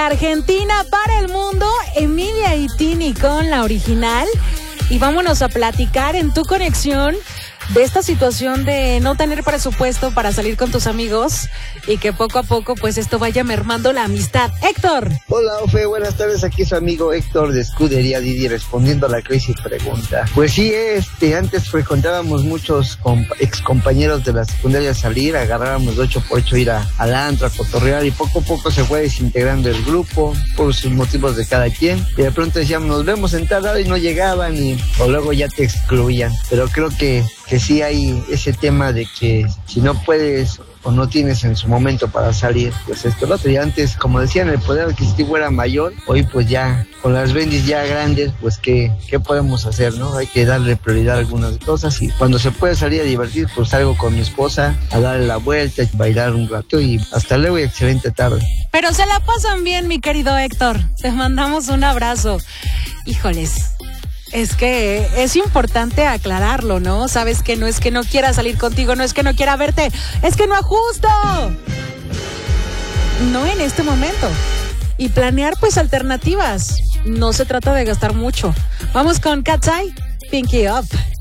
Argentina para el mundo, Emilia y Tini con la original. Y vámonos a platicar en Tu Conexión de esta situación de no tener presupuesto para salir con tus amigos y que poco a poco pues esto vaya mermando la amistad. Héctor. Hola Ofe, buenas tardes, aquí su amigo Héctor de Escudería Didi respondiendo a la crisis pregunta. Pues sí, antes frecuentábamos muchos ex compañeros de la secundaria a salir, agarrábamos 8x8 ir al antro, a cotorrear y poco a poco se fue desintegrando el grupo por sus motivos de cada quien y de pronto decíamos nos vemos en tal lado y no llegaban o luego ya te excluían, pero creo que sí hay ese tema de que si no puedes o no tienes en su momento para salir, pues esto lo otro. Y antes, como decían, el poder adquisitivo era mayor, hoy pues ya con las bendis ya grandes, pues ¿qué podemos hacer, no? Hay que darle prioridad a algunas cosas y cuando se puede salir a divertir, pues salgo con mi esposa a darle la vuelta, a bailar un rato y hasta luego y excelente tarde. Pero se la pasan bien, mi querido Héctor. Te mandamos un abrazo. Híjoles. Es que es importante aclararlo, ¿no? Sabes que no es que no quiera salir contigo, no es que no quiera verte, es que no ajusto. No en este momento. Y planear pues alternativas. No se trata de gastar mucho. Vamos con Cat's Eye, Pinky Up.